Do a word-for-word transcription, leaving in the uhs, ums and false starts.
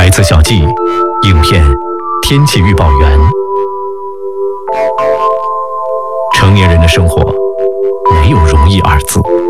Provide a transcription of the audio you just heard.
来自小季，影片天气预报员。成年人的生活没有容易二字。